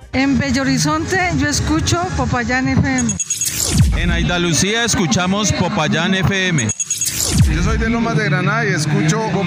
En Bello Horizonte yo escucho Popayán FM. En Aida Lucía escuchamos Popayán FM. Yo soy de Lomas de Granada y escucho